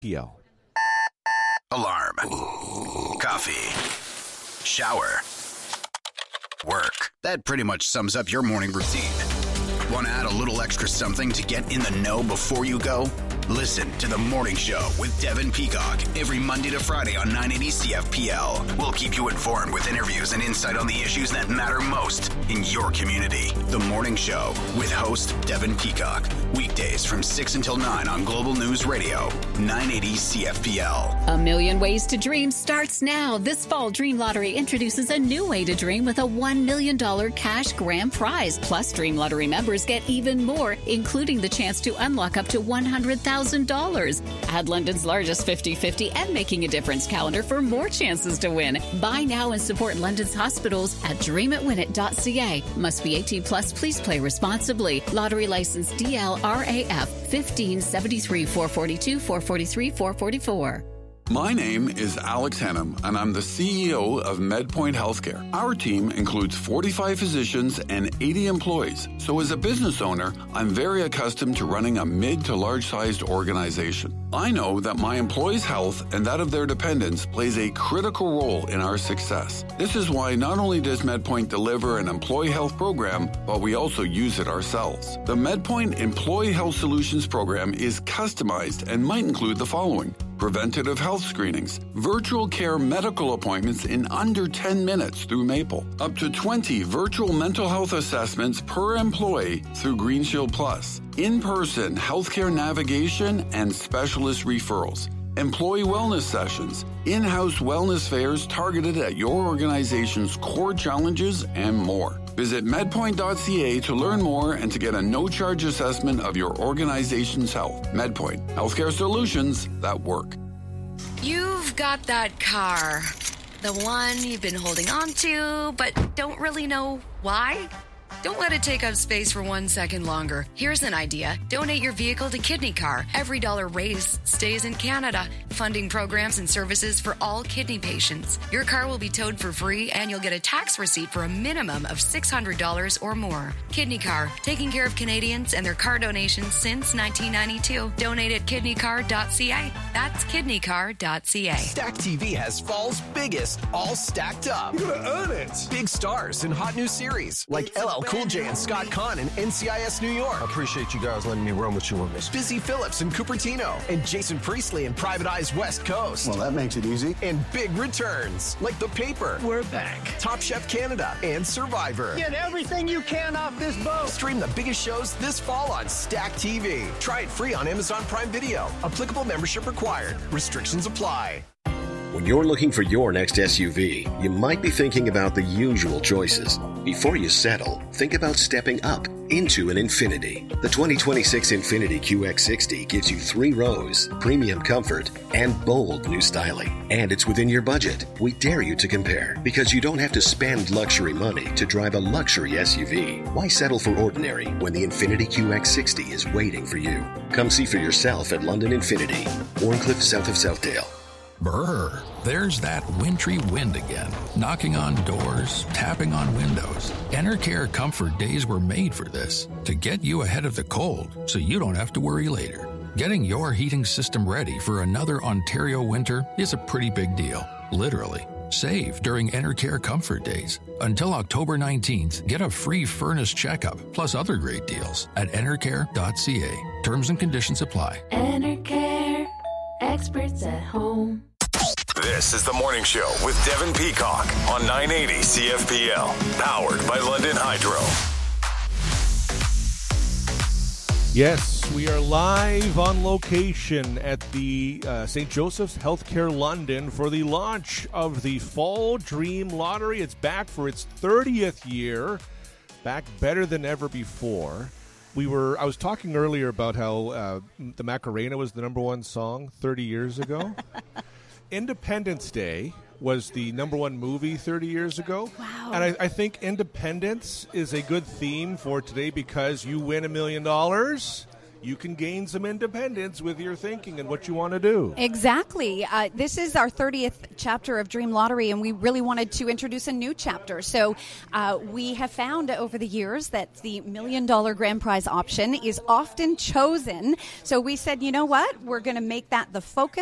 PL. Alarm. Coffee. Shower. Work. That pretty much sums up your morning routine. Want to add a little extra something to get in the know before you go? Listen to The Morning Show with Devin Peacock every Monday to Friday on 980 CFPL. We'll keep you informed with interviews and insight on the issues that matter most in your community. The Morning Show with host Devin Peacock. Weekdays from 6 until 9 on Global News Radio, 980 CFPL. A Million Ways to Dream starts now. This fall, Dream Lottery introduces a new way to dream with a $1 million cash grand prize. Plus, Dream Lottery members get even more, including the chance to unlock up to $100,000. Add London's largest 50-50 and Making a Difference calendar for more chances to win. Buy now and support London's hospitals at dreamitwinit.ca. Must be 18 plus. Please play responsibly. Lottery license DLRAF 1573 442 443 444. My name is Alex Hannum, and I'm the CEO of MedPoint Healthcare. Our team includes 45 physicians and 80 employees. So as a business owner, I'm very accustomed to running a mid to large-sized organization. I know that my employees' health and that of their dependents plays a critical role in our success. This is why not only does MedPoint deliver an employee health program, but we also use it ourselves. The MedPoint Employee Health Solutions program is customized and might include the following: preventative health screenings, virtual care medical appointments in under 10 minutes through Maple, up to 20 virtual mental health assessments per employee through Green Shield Plus, in-person healthcare navigation and specialist referrals, employee wellness sessions, in-house wellness fairs targeted at your organization's core challenges, and more. Visit medpoint.ca to learn more and to get a no-charge assessment of your organization's health. MedPoint, healthcare solutions that work. You've got that car, the one you've been holding on to, but don't really know why. Don't let it take up space for 1 second longer. Here's an idea. Donate your vehicle to Kidney Car. Every dollar raised stays in Canada, funding programs and services for all kidney patients. Your car will be towed for free, and you'll get a tax receipt for a minimum of $600 or more. Kidney Car, taking care of Canadians and their car donations since 1992. Donate at kidneycar.ca. That's kidneycar.ca. Stack TV has fall's biggest, all stacked up. You're gonna earn it. Big stars and hot new series like LL Cool J and Scott Conn in NCIS New York. I appreciate you guys letting me run with you on this. Busy Phillips and Cupertino, and Jason Priestley in Private Eyes West Coast. Well, that makes it easy. And big returns like The Paper. We're back. Top Chef Canada and Survivor. Get everything you can off this boat. Stream the biggest shows this fall on Stack TV. Try it free on Amazon Prime Video. Applicable membership required. Restrictions apply. When you're looking for your next SUV, you might be thinking about the usual choices. Before you settle, think about stepping up into an Infiniti. The 2026 Infiniti QX60 gives you 3 rows, premium comfort, and bold new styling. And it's within your budget. We dare you to compare, because you don't have to spend luxury money to drive a luxury SUV. Why settle for ordinary when the Infiniti QX60 is waiting for you? Come see for yourself at London Infiniti, Warncliffe, south of Southdale. Brr, there's that wintry wind again, knocking on doors, tapping on windows. Enercare Comfort Days were made for this, to get you ahead of the cold so you don't have to worry later. Getting your heating system ready for another Ontario winter is a pretty big deal, literally. Save during Enercare Comfort Days. Until October 19th, get a free furnace checkup, plus other great deals at enercare.ca. Terms and conditions apply. Enercare, experts at home. This is The Morning Show with Devin Peacock on 980 CFPL, powered by London Hydro. Yes, we are live on location at the St. Joseph's Healthcare London for the launch of the Fall Dream Lottery. It's back for its 30th year, back better than ever before. I was talking earlier about how the Macarena was the number one song 30 years ago. Independence Day was the number one movie 30 years ago. Wow. And I think independence is a good theme for today because you win $1 million. you can gain some independence with your thinking and what you want to do. Exactly. This is our 30th chapter of Dream Lottery, and we really wanted to introduce a new chapter. So we have found over the years that the $1 million grand prize option is often chosen. So we said, you know what? We're going to make that the focus